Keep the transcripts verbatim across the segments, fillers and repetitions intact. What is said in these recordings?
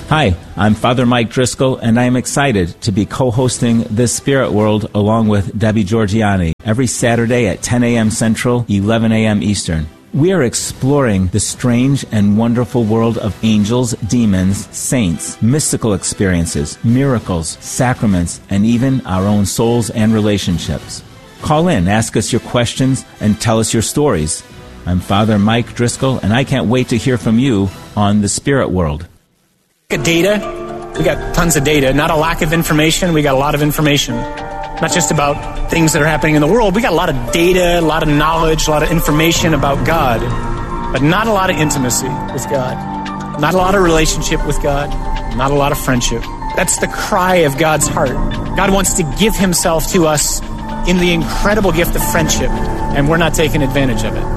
Hi, I'm Father Mike Driscoll, and I am excited to be co-hosting This Spirit World along with Debbie Georgiani every Saturday at ten a.m. Central, eleven a.m. Eastern. We are exploring the strange and wonderful world of angels, demons, saints, mystical experiences, miracles, sacraments, and even our own souls and relationships. Call in, ask us your questions, and tell us your stories. I'm Father Mike Driscoll, and I can't wait to hear from you on The Spirit World. Data. We got tons of data, not a lack of information. We got a lot of information, not just about things that are happening in the world. We got a lot of data, a lot of knowledge, a lot of information about God, but not a lot of intimacy with God, not a lot of relationship with God, not a lot of friendship. That's the cry of God's heart. God wants to give himself to us in the incredible gift of friendship, and we're not taking advantage of it.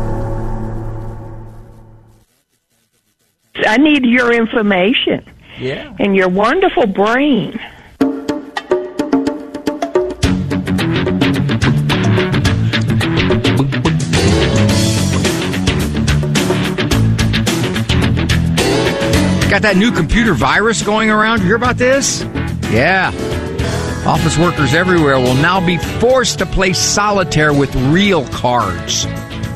I need your information. Yeah. And your wonderful brain. Got that new computer virus going around? You hear about this? Yeah. Office workers everywhere will now be forced to play solitaire with real cards.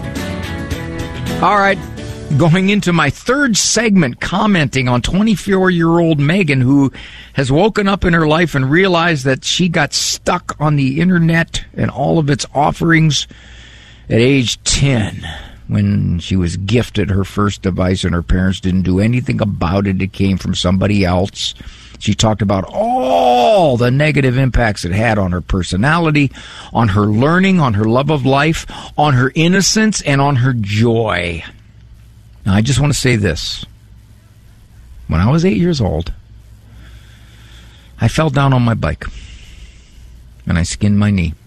All right. Going into my third segment, commenting on twenty-four-year-old Megan, who has woken up in her life and realized that she got stuck on the internet and all of its offerings at age ten when she was gifted her first device and her parents didn't do anything about it. It came from somebody else. She talked about all the negative impacts it had on her personality, on her learning, on her love of life, on her innocence, and on her joy. Now, I just want to say this. When I was eight years old, I fell down on my bike, and I skinned my knee.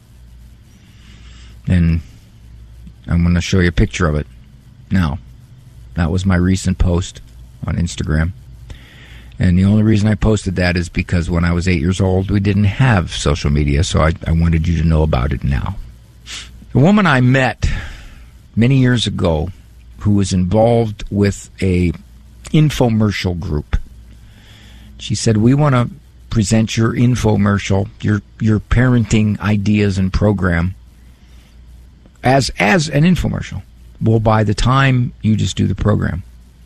And I'm going to show you a picture of it. Now, that was my recent post on Instagram. And the only reason I posted that is because when I was eight years old, we didn't have social media, so I, I wanted you to know about it now. The woman I met many years ago who was involved with a infomercial group. She said, we want to present your infomercial, your your parenting ideas and program as as an infomercial. Well, by the time you just do the program.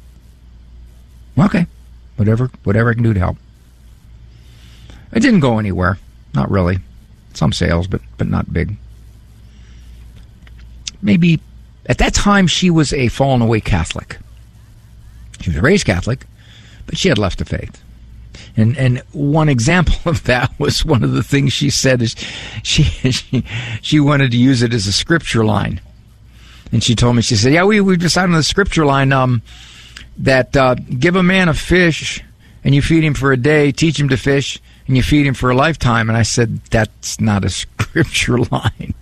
Okay, whatever, whatever I can do to help. It didn't go anywhere. Not really. Some sales, but but not big. Maybe at that time, she was a fallen away Catholic. She was raised Catholic, but she had left the faith. And and one example of that was one of the things she said is she she, she wanted to use it as a scripture line. And she told me, she said, yeah, we, we decided on the scripture line um, that uh, give a man a fish and you feed him for a day, teach him to fish, and you feed him for a lifetime. And I said, that's not a scripture line.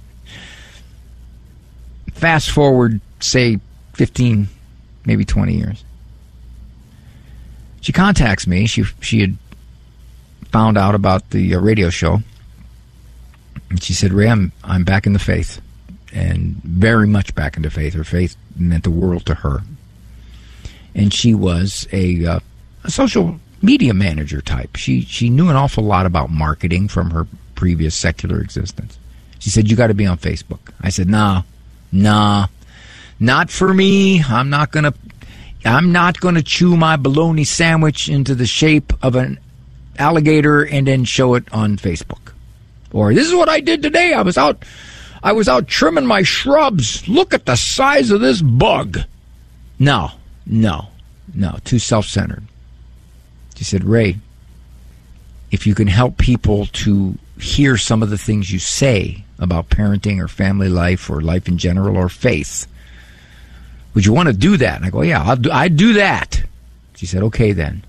Fast forward, say, fifteen, maybe twenty years. She contacts me. She she had found out about the uh, radio show. And she said, Ray, I'm, I'm back in the faith. And very much back into faith. Her faith meant the world to her. And she was a, uh, a social media manager type. She, she knew an awful lot about marketing from her previous secular existence. She said, you got to be on Facebook. I said, nah. Nah, not for me. I'm not gonna. I'm not gonna chew my bologna sandwich into the shape of an alligator and then show it on Facebook. Or this is what I did today. I was out. I was out trimming my shrubs. Look at the size of this bug. No, no, no. Too self-centered. She said, Ray, if you can help people to hear some of the things you say about parenting or family life or life in general or faith, would you want to do that? And I go, yeah, I'll do, I'd do that. She said, okay, then.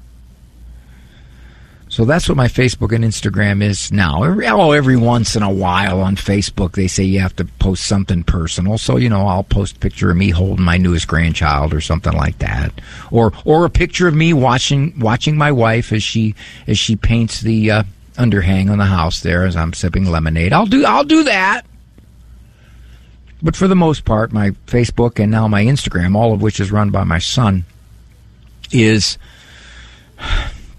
So that's what my Facebook and Instagram is now. Every, oh, every once in a while on Facebook, they say you have to post something personal. So, you know, I'll post a picture of me holding my newest grandchild or something like that. Or or a picture of me watching watching my wife as she as she paints the uh, underhang on the house there as I'm sipping lemonade. I'll do I'll do that. But for the most part, my Facebook and now my Instagram, all of which is run by my son, is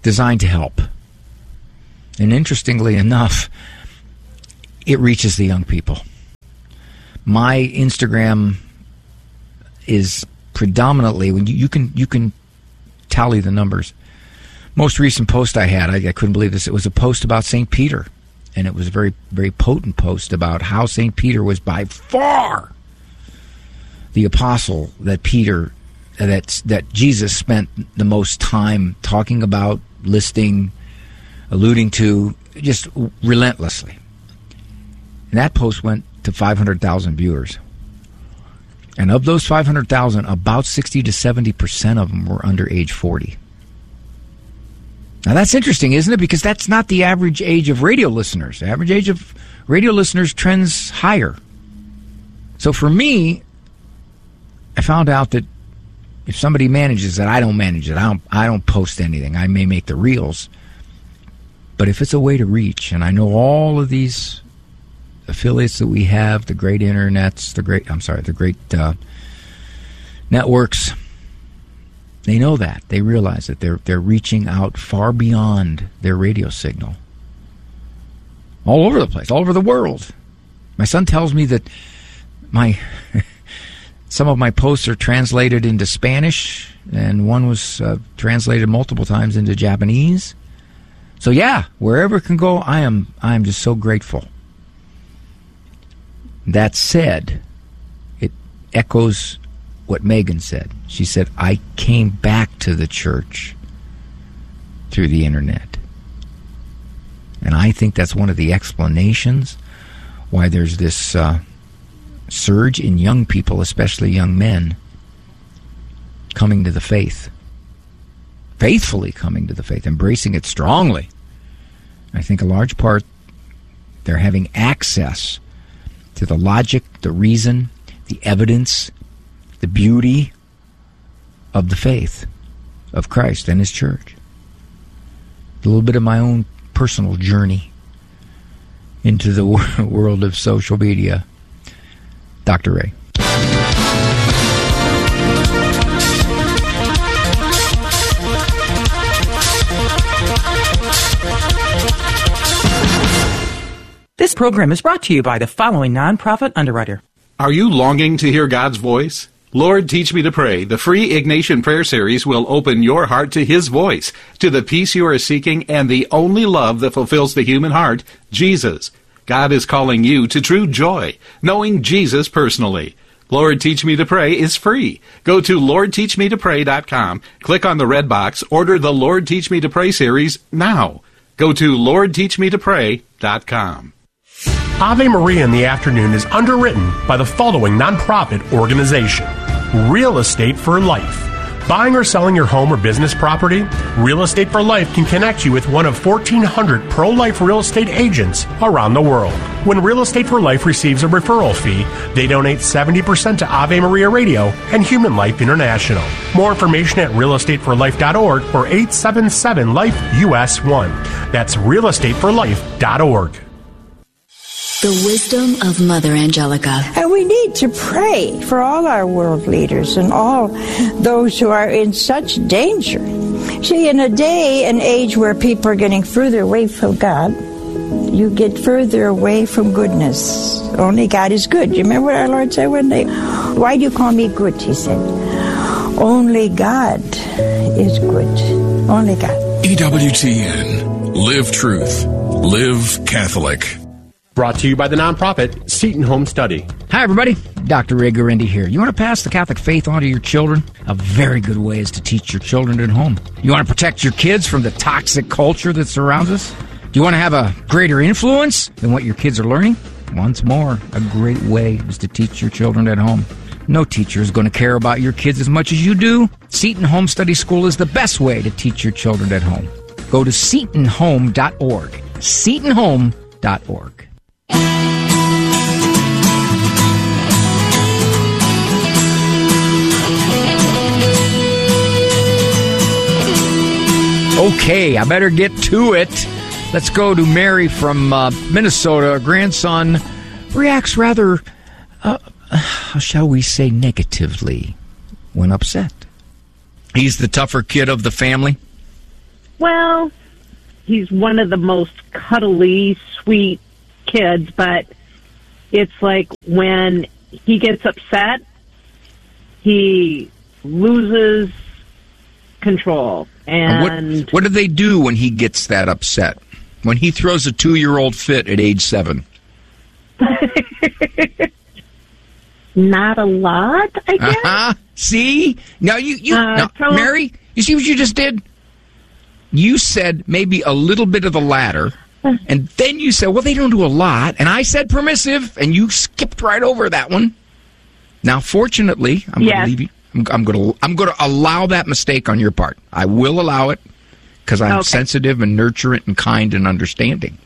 designed to help. And interestingly enough, it reaches the young people. My Instagram is predominantly, when you, you can you can tally the numbers. Most recent post I had, I, I couldn't believe this. It was a post about Saint Peter, and it was a very very potent post about how Saint Peter was by far the apostle that Peter that that Jesus spent the most time talking about, listing, alluding to, just relentlessly. And that post went to five hundred thousand viewers. And of those five hundred thousand, about sixty to seventy percent of them were under age forty. Now that's interesting, isn't it? Because that's not the average age of radio listeners. The average age of radio listeners trends higher. So for me, I found out that if somebody manages it, I don't manage it. I don't, I don't post anything. I may make the reels. But if it's a way to reach, and I know all of these affiliates that we have, the great internets, the great, I'm sorry, the great uh, networks, they know that. They realize that they're they're reaching out far beyond their radio signal. All over the place, all over the world. My son tells me that my some of my posts are translated into Spanish, and one was uh, translated multiple times into Japanese. So yeah, wherever it can go, I am I am just so grateful. That said, it echoes what Megan said. She said, I came back to the church through the internet. And I think that's one of the explanations why there's this uh, surge in young people, especially young men, coming to the faith. Faithfully coming to the faith, embracing it strongly. I think a large part, they're having access to the logic, the reason, the evidence, the beauty of the faith of Christ and His church. A little bit of my own personal journey into the world of social media. Doctor Ray. This program is brought to you by the following nonprofit underwriter. Are you longing to hear God's voice? Lord, Teach Me to Pray, the free Ignatian Prayer Series, will open your heart to His voice, to the peace you are seeking, and the only love that fulfills the human heart, Jesus. God is calling you to true joy, knowing Jesus personally. Lord, Teach Me to Pray is free. Go to lord teach me to pray dot com, click on the red box, order the Lord, Teach Me to Pray series now. Go to lord teach me to pray dot com. Ave Maria in the Afternoon is underwritten by the following nonprofit organization: Real Estate for Life. Buying or selling your home or business property? Real Estate for Life can connect you with one of fourteen hundred pro-life real estate agents around the world. When Real Estate for Life receives a referral fee, they donate seventy percent to Ave Maria Radio and Human Life International. More information at real estate for life dot org or eight seven seven life U S one. That's real estate for life dot org. The wisdom of Mother Angelica. And we need to pray for all our world leaders and all those who are in such danger. See, in a day and age where people are getting further away from God, you get further away from goodness. Only God is good. You remember what our Lord said one day? Why do you call me good? He said. Only God is good. Only God. E W T N. Live truth. Live Catholic. Brought to you by the nonprofit Seton Home Study. Hi, everybody. Doctor Ray Guarendi here. You want to pass the Catholic faith on to your children? A very good way is to teach your children at home. You want to protect your kids from the toxic culture that surrounds us? Do you want to have a greater influence than what your kids are learning? Once more, a great way is to teach your children at home. No teacher is going to care about your kids as much as you do. Seton Home Study School is the best way to teach your children at home. Go to seton home dot org. seton home dot org. Okay, I better get to it. Let's go to Mary from uh, Minnesota. Her grandson reacts rather, uh, how shall we say, negatively when upset. He's the tougher kid of the family. Well, he's one of the most cuddly, sweet kids, but it's like when he gets upset, he loses control. And what, what do they do when he gets that upset? When he throws a two-year-old fit at age seven? Not a lot, I guess. Uh-huh. See? Now, you, you uh, now, tell Mary, you see what you just did? You said maybe a little bit of the latter, and then you said, well, they don't do a lot, and I said permissive, and you skipped right over that one. Now, fortunately, I'm yes. going to leave you. I'm, I'm going to I'm going to allow that mistake on your part. I will allow it because I'm okay. sensitive and nurturant and kind and understanding.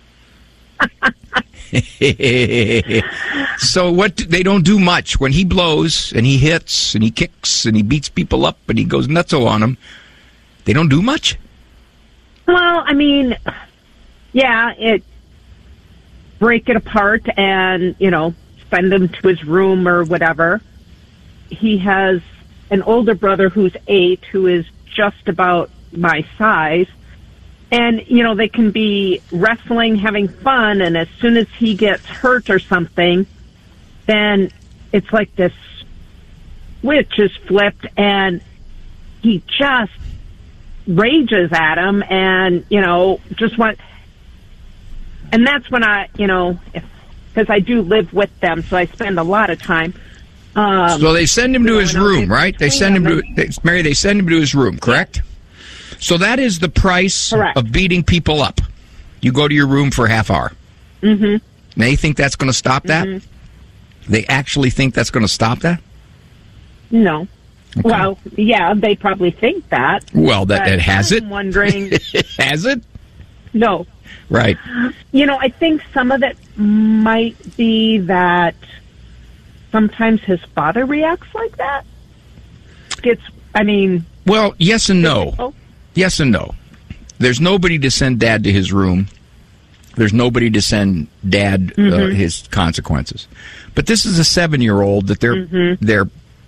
So what? Do, they don't do much. When he blows and he hits and he kicks and he beats people up and he goes nutso on them, they don't do much. Well, I mean, yeah, it break it apart and, you know, send him to his room or whatever. He has an older brother who's eight, who is just about my size. And, you know, they can be wrestling, having fun, and as soon as he gets hurt or something, then it's like this switch is flipped, and he just rages at him, and, you know, just want... And that's when I, you know, because I do live with them, so I spend a lot of time. Um, so they send him to his room, right? They send him to... They, Mary, they send him to his room, correct? Yeah. So that is the price Correct. Of beating people up. You go to your room for a half hour. Mm-hmm. They think that's going to stop that? Mm-hmm. They actually think that's going to stop that? No. Okay. Well, yeah, they probably think that. Well, that it has I'm it? wondering... Has it? No. Right. You know, I think some of it might be that sometimes his father reacts like that. It's, I mean... Well, yes and no. Yes and no. There's nobody to send Dad to his room. There's nobody to send Dad uh, mm-hmm. his consequences. But this is a seven-year-old that they're mm-hmm. they're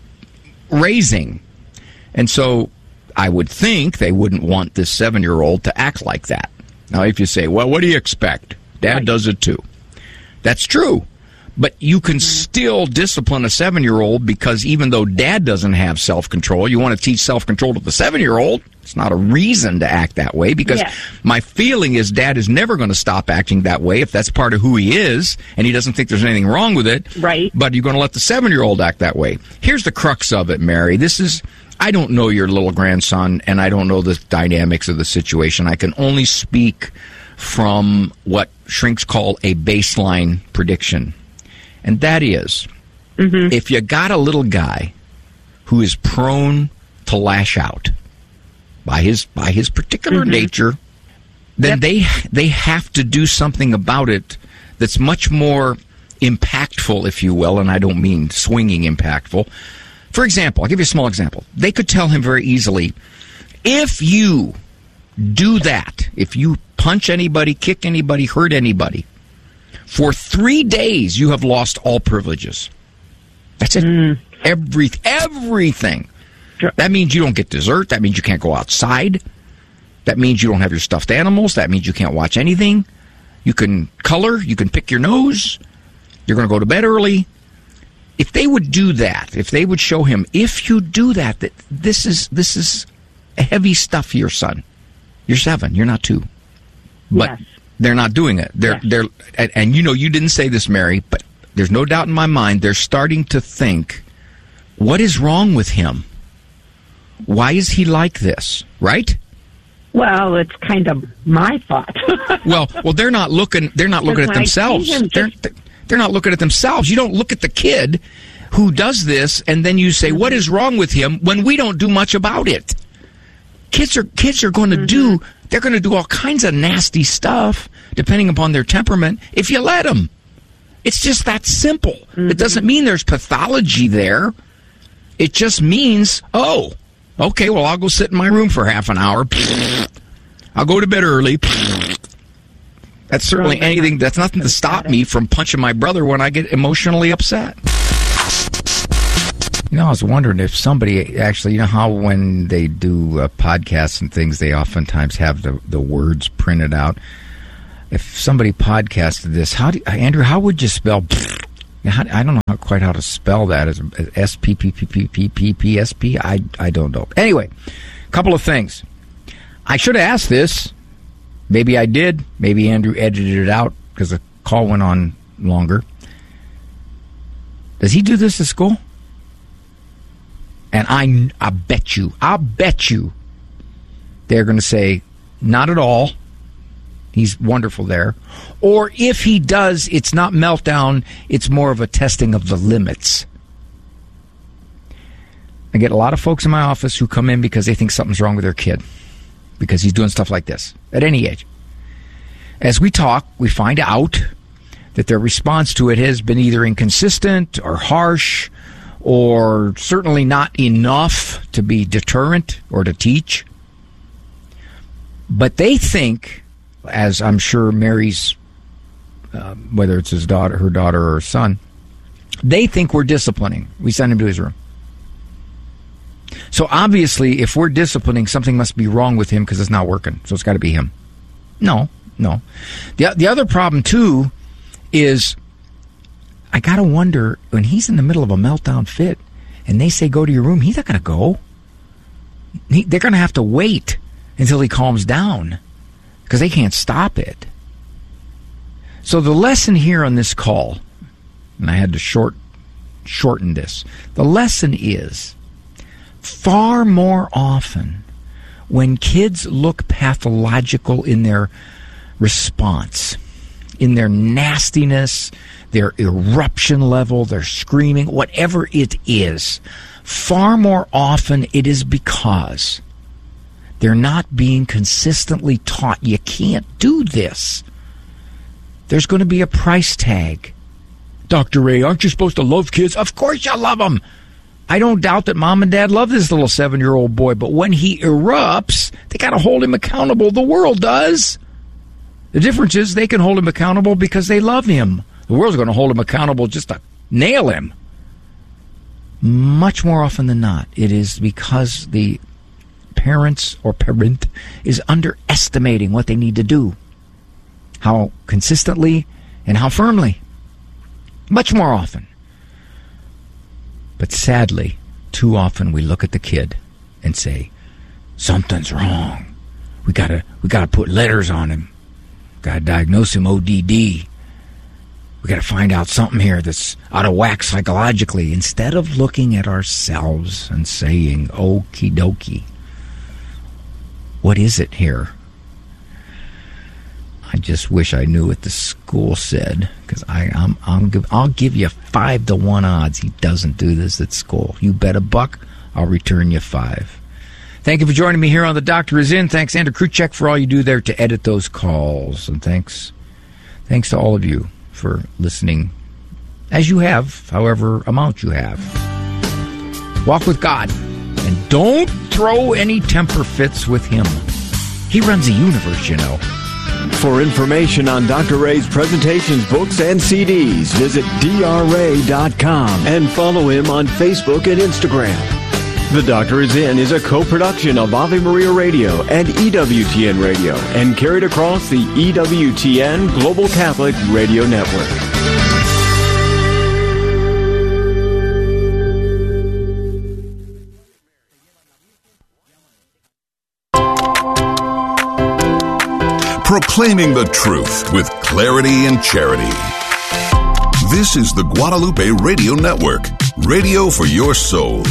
raising. And so I would think they wouldn't want this seven-year-old to act like that. Now, if you say, well, what do you expect? Dad right. does it too. That's true. But you can still discipline a seven-year-old because even though Dad doesn't have self-control, you want to teach self-control to the seven-year-old. It's not a reason to act that way because yeah. my feeling is Dad is never going to stop acting that way if that's part of who he is and he doesn't think there's anything wrong with it. Right. But you're going to let the seven-year-old act that way. Here's the crux of it, Mary. This is... I don't know your little grandson, and I don't know the dynamics of the situation. I can only speak from what shrinks call a baseline prediction. And that is, mm-hmm. if you got a little guy who is prone to lash out by his by his particular mm-hmm. nature, then yep. they they have to do something about it that's much more impactful, if you will, and I don't mean swinging impactful. For example, I'll give you a small example. They could tell him very easily, if you do that, if you punch anybody, kick anybody, hurt anybody, for three days you have lost all privileges. That's it. Mm. Every, everything. Sure. That means you don't get dessert. That means you can't go outside. That means you don't have your stuffed animals. That means you can't watch anything. You can color. You can pick your nose. You're going to go to bed early. If they would do that, if they would show him, if you do that, that this is this is heavy stuff for your son. You're seven. You're not two. But yes. they're not doing it. They're yes. they're and, and you know you didn't say this, Mary, but there's no doubt in my mind they're starting to think, what is wrong with him? Why is he like this? Right? Well, it's kind of my thought. well, well, they're not looking. They're not looking at themselves. They're, they're not looking at themselves. You don't look at the kid who does this, and then you say, mm-hmm. "What is wrong with him?" When we don't do much about it. Kids are kids are going to mm-hmm. do. They're going to do all kinds of nasty stuff, depending upon their temperament. If you let them, it's just that simple. Mm-hmm. It doesn't mean there's pathology there. It just means, oh, okay, well, I'll go sit in my room for half an hour. I'll go to bed early. That's certainly anything. That's nothing to stop me from punching my brother when I get emotionally upset. You know, I was wondering if somebody actually, you know how when they do uh, podcasts and things, they oftentimes have the, the words printed out. If somebody podcasted this, how do you, Andrew, how would you spell? How, I don't know how, quite how to spell that. Is S P P P P P P P S P? I I don't know. Anyway, a couple of things. I should have asked this. Maybe I did. Maybe Andrew edited it out because the call went on longer. Does he do this at school? And I, I bet you, I'll bet you they're going to say, not at all. He's wonderful there. Or if he does, it's not meltdown. It's more of a testing of the limits. I get a lot of folks in my office who come in because they think something's wrong with their kid because he's doing stuff like this at any age. As we talk, we find out that their response to it has been either inconsistent or harsh or certainly not enough to be deterrent or to teach. But they think, as I'm sure Mary's, uh, whether it's his daughter, her daughter or son, they think we're disciplining. We send him to his room. So obviously, if we're disciplining, something must be wrong with him because it's not working. So it's got to be him. No, no. The, the other problem, too, is I got to wonder, when he's in the middle of a meltdown fit and they say go to your room, he's not going to go. He, they're going to have to wait until he calms down because they can't stop it. So the lesson here on this call, and I had to short shorten this, the lesson is far more often when kids look pathological in their response, in their nastiness, their eruption level, their screaming, whatever it is, far more often it is because they're not being consistently taught, you can't do this. There's going to be a price tag. Doctor Ray, aren't you supposed to love kids? Of course you love them. I don't doubt that mom and dad love this little seven-year-old boy, but when he erupts, they got to hold him accountable. The world does. The difference is they can hold him accountable because they love him. The world's going to hold him accountable just to nail him. Much more often than not, it is because the parents or parent is underestimating what they need to do. How consistently and how firmly. Much more often. But sadly, too often we look at the kid and say, something's wrong. We gotta we gotta put letters on him. Gotta diagnose him O D D. We got to find out something here that's out of whack psychologically, instead of looking at ourselves and saying, okie dokie, what is it here? I just wish I knew what the school said, because I'm, I'm, I'll give you five to one odds he doesn't do this at school. You bet a buck, I'll return you five. Thank you for joining me here on The Doctor Is In. Thanks, Andrew Kruchek, for all you do there to edit those calls. And thanks, thanks to all of you for listening, as you have, however amount you have. Walk with God, and don't throw any temper fits with him. He runs the universe, you know. For information on Doctor Ray's presentations, books, and C Ds, visit D R ray dot com and follow him on Facebook and Instagram. The Doctor Is In is a co-production of Ave Maria Radio and E W T N Radio and carried across the E W T N Global Catholic Radio Network. Proclaiming the truth with clarity and charity. This is the Guadalupe Radio Network, radio for your soul.